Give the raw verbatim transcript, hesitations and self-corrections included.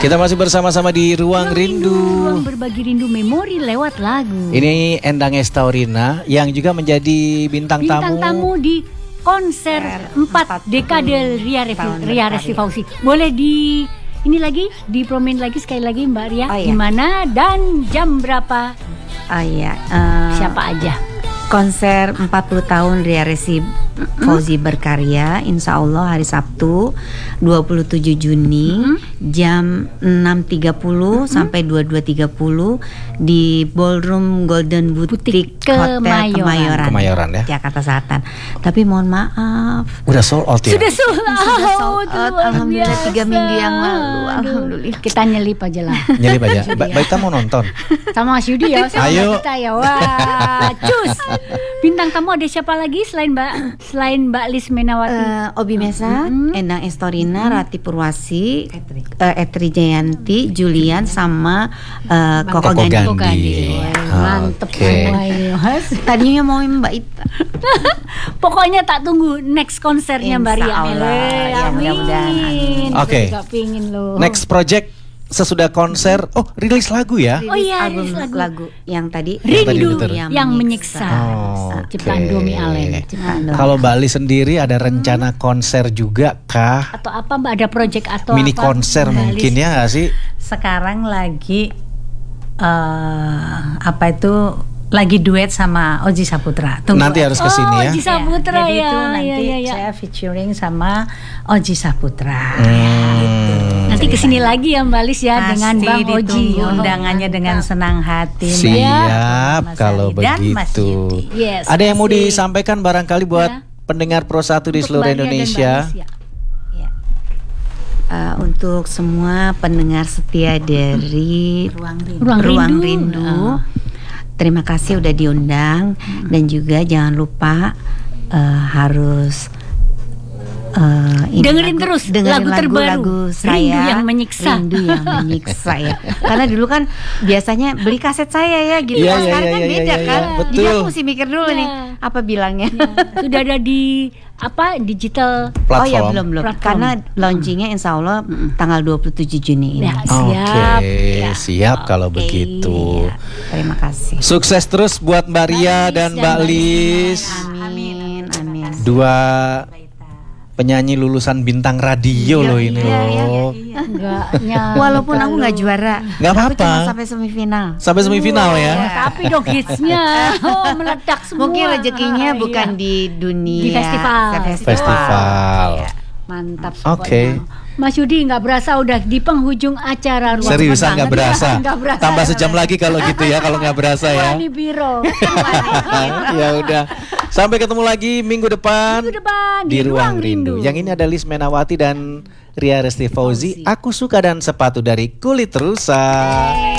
Kita masih bersama-sama di Ruang, Ruang Rindu. Rindu Ruang berbagi rindu memori lewat lagu. Ini Endang Estaurina yang juga menjadi bintang, bintang tamu tamu di konser empat dekade Ria Ria Resti Fauzi. Boleh di ini lagi dipromin lagi sekali lagi Mbak Ria, oh, iya. Gimana dan jam berapa? Oh iya. Uh, Siapa aja? Konser empat puluh tahun Ria Resti Fauzi berkarya, insya Allah hari Sabtu dua puluh tujuh Juni mm-hmm. jam enam tiga puluh mm-hmm. sampai dua puluh dua tiga puluh di Ballroom Golden Boutique Hotel Kemayoran. Kemayoran, Kemayoran ya, Jakarta Selatan. Tapi mohon maaf, udah sold out ya? Sudah sold out, Sudah sold out. Alhamdulillah tiga minggu yang lalu. Alhamdulillah. Kita nyelip aja lah. Nyelip aja. Ba- Baik, kita mau nonton sama Mas Yudi ya, sama Ayo. kita ya. Wah, cus. Bintang tamu ada siapa lagi selain Mbak selain Mbak Lis Menawati? Uh, Obi Mesa, mm-hmm. Endang Estaurina, mm-hmm. Rati Purwasi, Etri, uh, Etri Jayanti, Julian sama uh, Koko Gandhi. Koko Gandhi. Mantep semua ini, Mas. Tadinya mau Mbak Ita. Pokoknya tak tunggu next konsernya Mbak Ria. Ya, mudah-mudahan. Oke. Okay. Next project sesudah konser, oh rilis lagu ya? Rilis oh iya, album rilis lagu. lagu yang tadi Rindu yang, yang, yang menyiksa. Oh, Ciptaan okay. Domi Allen. Kalau Mbak Ali sendiri ada rencana hmm. konser juga kah? Atau apa Mbak, ada project atau mini apa? konser Mbak mungkin Alis. Ya nggak sih? Sekarang lagi uh, apa itu? Lagi duet sama Oji Saputra. Tunggu nanti harus kesini oh, ya. Oji Saputra ya. Jadi ya. itu nanti ya, ya, ya. saya featuring sama Oji Saputra. Hmm. Gitu. Nanti kesini lagi ya Mbak Lis ya. Pasti dengan Bang Oji. Undangannya oh, dengan senang hati. Siap Mbak. kalau Ali begitu. Yes, ada yang mau disampaikan barangkali buat ya. Pendengar Pro satu di seluruh Indonesia. Uh, untuk semua pendengar setia dari Ruang Rindu, Ruang Rindu, Ruang Rindu. Uh. Terima kasih udah diundang hmm. dan juga jangan lupa uh, harus uh, dengerin lagu, terus dengerin lagu terbaru lagu saya Rindu yang menyiksa. Rindu yang menyiksa ya. Karena dulu kan biasanya beli kaset saya ya gitu. Yeah, sekarang yeah, kan yeah, beda yeah, kan. yeah, Jadi aku mesti mikir dulu yeah. nih apa bilangnya. Yeah. Sudah ada di apa digital platform. Oh ya belum belum. Platform. Karena launchingnya insya Allah hmm. tanggal dua puluh tujuh Juni ini. Ya, siap. Oke, ya. siap okay. kalau begitu. Ya, terima kasih. Sukses terus buat Mbak Ria dan Mbak Lis. Amin. Amin. Dua penyanyi lulusan bintang radio iya, loh ini iya, loh. Iya, iya, iya. Enggak, walaupun aku nggak juara, nggak apa-apa. Aku cuma sampai semifinal. Sampai semifinal wow, ya. Tapi dong hitsnya, oh meledak semua. Mungkin rezekinya ah, bukan iya. di dunia. Di festival. Festival. festival. Ya. Mantap. Oke. Okay. Mas Yudi nggak berasa udah di penghujung acara Ruang. Seriusan nggak berasa. berasa. Tambah sejam lagi kalau gitu ya, kalau nggak berasa ya. Wani biro. Ya udah. Sampai ketemu lagi minggu depan, minggu depan di, di Ruang Rindu. Rindu. Yang ini ada Lis Menawati dan Ria Resti Fauzi. Aku Suka dan Sepatu dari Kulit Rusa.